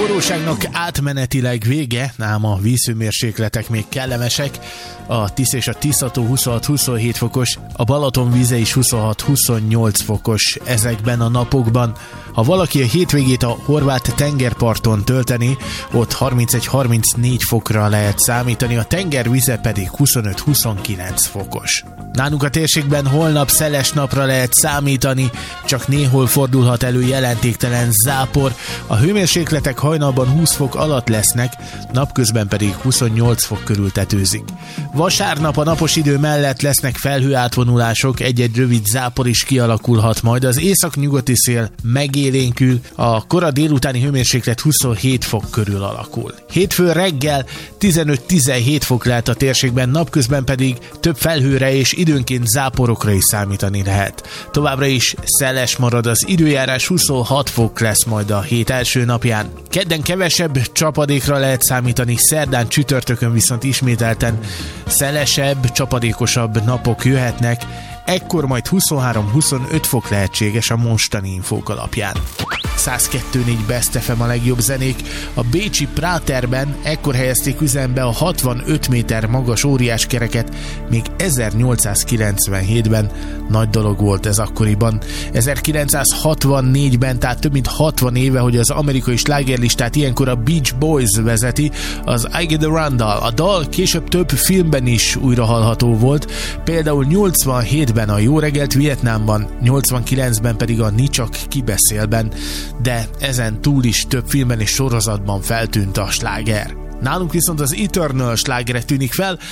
forróságnak átmenetileg vége, ám a vízhőmérsékletek még kellemesek. A Tisza és a Tiszató 26-27 fokos, a Balaton víze is 26-28 fokos ezekben a napokban. Ha valaki a hétvégét a horvát tengerparton tölteni, ott 31-34 fokra lehet számítani, a tengervize pedig 25-29 fokos. Nálunk a térségben holnap szeles napra lehet számítani, csak néhol fordulhat elő jelentéktelen zápor, a hőmérsékletek hajnalban 20 fok alatt lesznek, napközben pedig 28 fok körül tetőzik. Vasárnap a napos idő mellett lesznek felhőátvonulások, egy-egy rövid zápor is kialakulhat, majd az északnyugati szél megélénkül, a kora délutáni hőmérséklet 27 fok körül alakul. Hétfő reggel 15-17 fok lehet a térségben, napközben pedig több felhőre és időnként záporokra is számítani lehet. Továbbra is szeles marad az időjárás, 26 fok lesz majd a hét első napján. Kedden kevesebb csapadékra lehet számítani, szerdán, csütörtökön viszont ismételten szelesebb, csapadékosabb napok jöhetnek, ekkor majd 23-25 fok lehetséges a mostani infók alapján. 102.4 Best FM a legjobb zenék. A bécsi Práterben ekkor helyezték üzembe a 65 méter magas óriáskereket, még 1897-ben. Nagy dolog volt ez akkoriban. 1964-ben, tehát több mint 60 éve, hogy az amerikai slágerlistát ilyenkor a Beach Boys vezeti, az I Get Around-dal. A dal később több filmben is újra hallható volt, például 87-ben a Jó reggelt Vietnámban, 89-ben pedig a Ni csak kibeszélben, de ezen túl is több filmben és sorozatban feltűnt a sláger. Nálunk viszont az Eternal slágere tűnik fel,